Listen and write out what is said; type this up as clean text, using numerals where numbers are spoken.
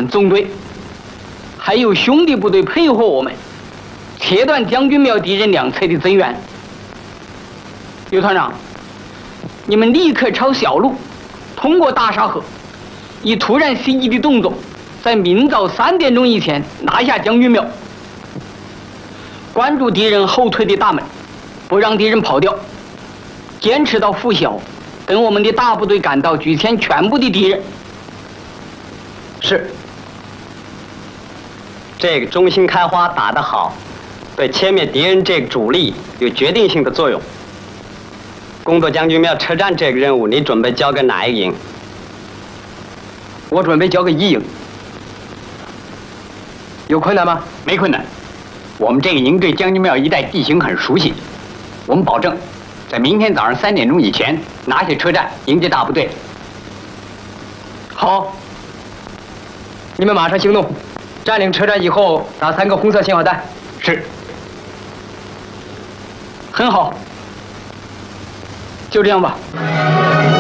们总队，还有兄弟部队配合我们，切断将军庙敌人两侧的增援。刘团长，你们立刻朝小路，通过大沙河，以突然袭击的动作，在明早3点钟以前拿下将军庙，关注敌人后退的大门，不让敌人跑掉，坚持到拂晓，等我们的大部队赶到，举歼全部的敌人。 是。这个中心开花打得好，对歼灭敌人这个主力有决定性的作用。攻夺将军庙车站这个任务，你准备交给哪一营？ 我准备交给1营。 有困难吗？没困难。我们这个营对将军庙一带地形很熟悉，我们保证在明天早上3点钟以前拿下车站，迎接大部队。好，你们马上行动，占领车站以后打3个红色信号弹。是。 很好。就这样吧。